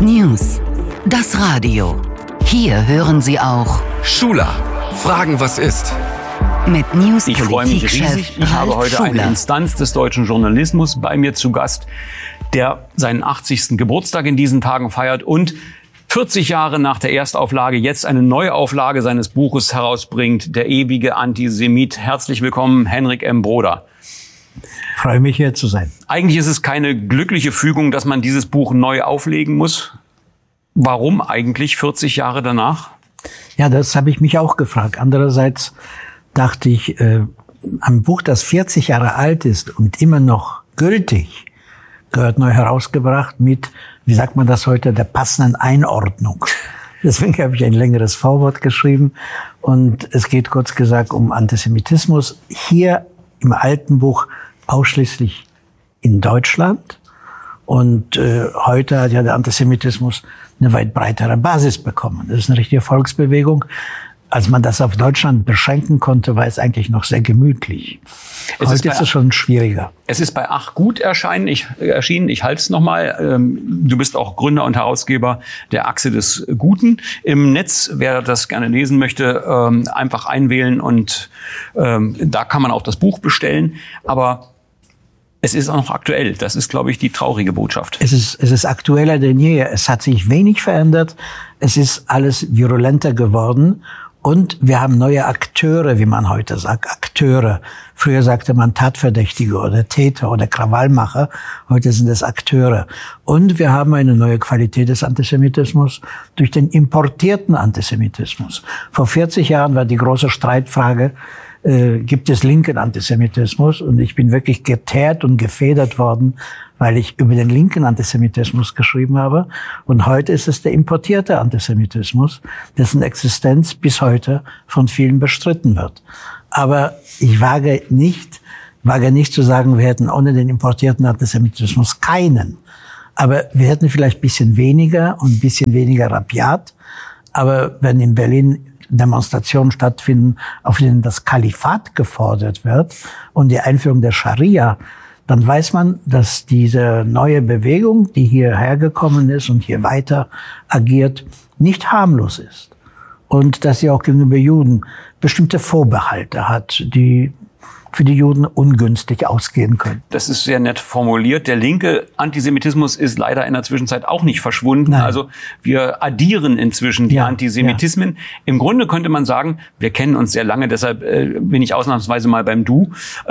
News, das Radio. Hier hören Sie auch Schuler, fragen, was ist. Mit News. Ich freue mich riesig. Ich habe heute eine Instanz des deutschen Journalismus bei mir zu Gast, der seinen 80. Geburtstag in diesen Tagen feiert und 40 Jahre nach der Erstauflage jetzt eine Neuauflage seines Buches herausbringt, Der ewige Antisemit. Herzlich willkommen, Henrik M. Broder. Ich freue mich, hier zu sein. Eigentlich ist es keine glückliche Fügung, dass man dieses Buch neu auflegen muss. Warum eigentlich 40 Jahre danach? Ja, das habe ich mich auch gefragt. Andererseits dachte ich, ein Buch, das 40 Jahre alt ist und immer noch gültig, gehört neu herausgebracht mit, wie sagt man das heute, der passenden Einordnung. Deswegen habe ich ein längeres Vorwort geschrieben. Und es geht kurz gesagt um Antisemitismus. Hier im alten Buch ausschließlich in Deutschland. Und heute hat ja der Antisemitismus eine weit breitere Basis bekommen. Das ist eine richtige Volksbewegung. Als man das auf Deutschland beschränken konnte, war es eigentlich noch sehr gemütlich. Heute ist es schon schwieriger. Es ist bei Ach Gut erschienen. Ich halte es nochmal. Du bist auch Gründer und Herausgeber der Achse des Guten im Netz. Wer das gerne lesen möchte, einfach einwählen und da kann man auch das Buch bestellen. Aber es ist auch noch aktuell. Das ist, glaube ich, die traurige Botschaft. Es ist aktueller denn je. Es hat sich wenig verändert. Es ist alles virulenter geworden. Und wir haben neue Akteure, wie man heute sagt, Akteure. Früher sagte man Tatverdächtige oder Täter oder Krawallmacher. Heute sind es Akteure. Und wir haben eine neue Qualität des Antisemitismus durch den importierten Antisemitismus. Vor 40 Jahren war die große Streitfrage, gibt es linken Antisemitismus? Und ich bin wirklich geteert und gefedert worden, weil ich über den linken Antisemitismus geschrieben habe. Und heute ist es der importierte Antisemitismus, dessen Existenz bis heute von vielen bestritten wird. Aber ich wage nicht zu sagen, wir hätten ohne den importierten Antisemitismus keinen. Aber wir hätten vielleicht ein bisschen weniger und ein bisschen weniger rabiat. Aber wenn in Berlin Demonstrationen stattfinden, auf denen das Kalifat gefordert wird und die Einführung der Scharia, dann weiß man, dass diese neue Bewegung, die hierher gekommen ist und hier weiter agiert, nicht harmlos ist. Und dass sie auch gegenüber Juden bestimmte Vorbehalte hat, die für die Juden ungünstig ausgehen können. Das ist sehr nett formuliert. Der linke Antisemitismus ist leider in der Zwischenzeit auch nicht verschwunden. Nein. Also wir addieren inzwischen die Antisemitismen. Ja. Im Grunde könnte man sagen, wir kennen uns sehr lange, deshalb bin ich ausnahmsweise mal beim Du.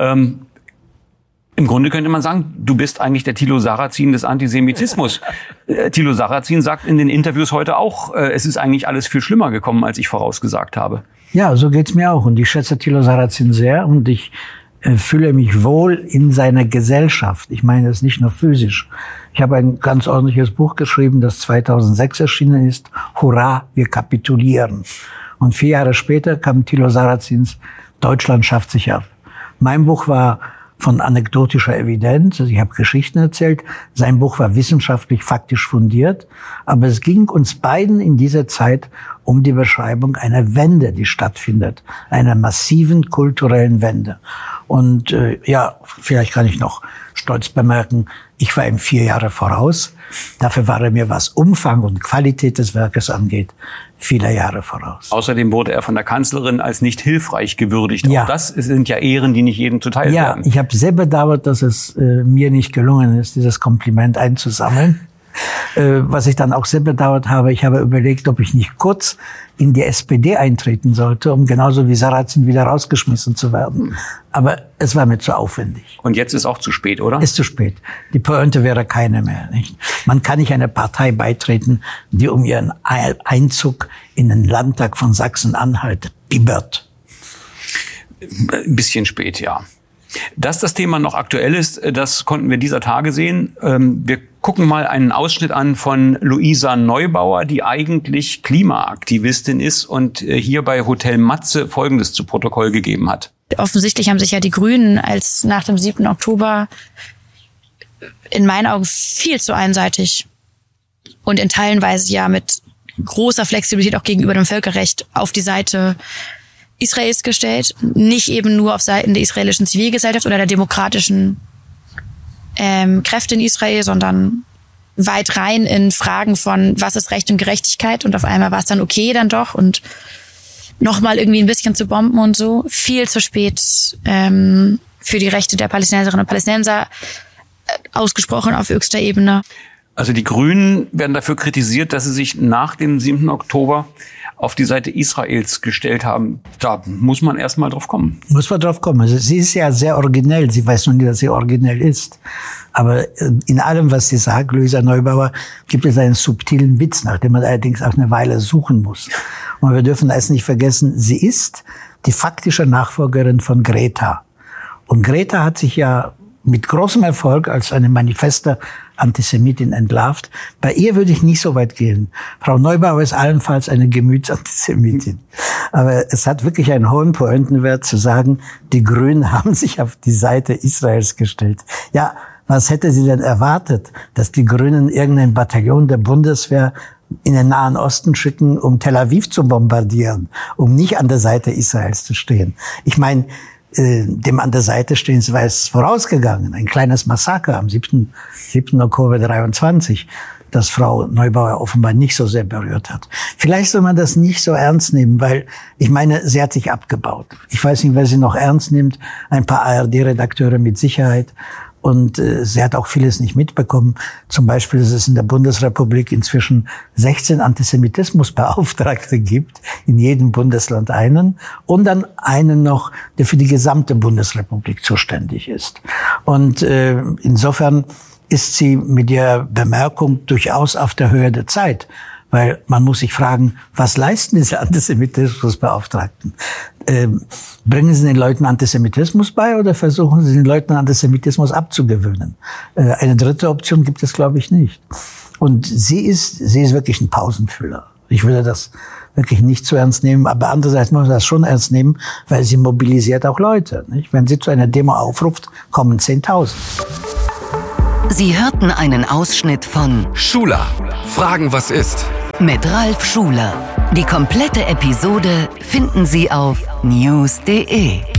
Im Grunde könnte man sagen, du bist eigentlich der Thilo Sarrazin des Antisemitismus. Thilo Sarrazin sagt in den Interviews heute auch, es ist eigentlich alles viel schlimmer gekommen, als ich vorausgesagt habe. Ja, so geht's mir auch. Und ich schätze Thilo Sarrazin sehr und ich fühle mich wohl in seiner Gesellschaft. Ich meine das nicht nur physisch. Ich habe ein ganz ordentliches Buch geschrieben, das 2006 erschienen ist. Hurra, wir kapitulieren. Und 4 Jahre später kam Thilo Sarrazins Deutschland schafft sich ab. Mein Buch war von anekdotischer Evidenz. Also ich habe Geschichten erzählt. Sein Buch war wissenschaftlich, faktisch fundiert. Aber es ging uns beiden in dieser Zeit um die Beschreibung einer Wende, die stattfindet. Einer massiven kulturellen Wende. Und vielleicht kann ich noch stolz bemerken, ich war ihm 4 Jahre voraus. Dafür war er mir, was Umfang und Qualität des Werkes angeht, viele Jahre voraus. Außerdem wurde er von der Kanzlerin als nicht hilfreich gewürdigt. Ja. Auch das sind ja Ehren, die nicht jedem zuteil werden. Ja, ich habe sehr bedauert, dass es mir nicht gelungen ist, dieses Kompliment einzusammeln. Was ich dann auch sehr bedauert habe, ich habe überlegt, ob ich nicht kurz in die SPD eintreten sollte, um genauso wie Sarrazin wieder rausgeschmissen zu werden. Aber es war mir zu aufwendig. Und jetzt ist auch zu spät, oder? Ist zu spät. Die Pointe wäre keine mehr. Nicht? Man kann nicht einer Partei beitreten, die um ihren Einzug in den Landtag von Sachsen-Anhalt bibbert. Ein bisschen spät, ja. Dass das Thema noch aktuell ist, das konnten wir dieser Tage sehen. Wir gucken mal einen Ausschnitt an von Luisa Neubauer, die eigentlich Klimaaktivistin ist und hier bei Hotel Matze Folgendes zu Protokoll gegeben hat. Offensichtlich haben sich ja die Grünen als nach dem 7. Oktober in meinen Augen viel zu einseitig und in Teilenweise ja mit großer Flexibilität auch gegenüber dem Völkerrecht auf die Seite Israels gestellt, nicht eben nur auf Seiten der israelischen Zivilgesellschaft oder der demokratischen Kräfte in Israel, sondern weit rein in Fragen von, was ist Recht und Gerechtigkeit, und auf einmal war es dann okay dann doch, und nochmal irgendwie ein bisschen zu bomben und so. Viel zu spät für die Rechte der Palästinenserinnen und Palästinenser ausgesprochen auf höchster Ebene. Also die Grünen werden dafür kritisiert, dass sie sich nach dem 7. Oktober auf die Seite Israels gestellt haben. Da muss man erst mal drauf kommen. Muss man drauf kommen. Also sie ist ja sehr originell. Sie weiß noch nicht, dass sie originell ist. Aber in allem, was sie sagt, Luisa Neubauer, gibt es einen subtilen Witz, nach dem man allerdings auch eine Weile suchen muss. Und wir dürfen eines nicht vergessen, sie ist die faktische Nachfolgerin von Greta. Und Greta hat sich ja mit großem Erfolg als eine manifeste Antisemitin entlarvt. Bei ihr würde ich nicht so weit gehen. Frau Neubauer ist allenfalls eine Gemütsantisemitin. Aber es hat wirklich einen hohen Pointenwert zu sagen, die Grünen haben sich auf die Seite Israels gestellt. Ja, was hätte sie denn erwartet, dass die Grünen irgendein Bataillon der Bundeswehr in den Nahen Osten schicken, um Tel Aviv zu bombardieren, um nicht an der Seite Israels zu stehen? Ich meine, dem an der Seite stehen, war es vorausgegangen. Ein kleines Massaker am 7. Oktober 23, das Frau Neubauer offenbar nicht so sehr berührt hat. Vielleicht soll man das nicht so ernst nehmen, weil, ich meine, sie hat sich abgebaut. Ich weiß nicht, wer sie noch ernst nimmt. Ein paar ARD-Redakteure mit Sicherheit. Und sie hat auch vieles nicht mitbekommen. Zum Beispiel, dass es in der Bundesrepublik inzwischen 16 Antisemitismusbeauftragte gibt, in jedem Bundesland einen, und dann einen noch, der für die gesamte Bundesrepublik zuständig ist. Und insofern ist sie mit der Bemerkung durchaus auf der Höhe der Zeit. Weil man muss sich fragen, was leisten diese Antisemitismusbeauftragten? Bringen sie den Leuten Antisemitismus bei oder versuchen sie den Leuten Antisemitismus abzugewöhnen? Eine dritte Option gibt es, glaube ich, nicht. Und sie ist wirklich ein Pausenfüller. Ich würde das wirklich nicht zu ernst nehmen, aber andererseits muss man das schon ernst nehmen, weil sie mobilisiert auch Leute. Nicht? Wenn sie zu einer Demo aufruft, kommen 10.000. Sie hörten einen Ausschnitt von Schuler, Fragen, was ist? Mit Ralf Schuler. Die komplette Episode finden Sie auf news.de.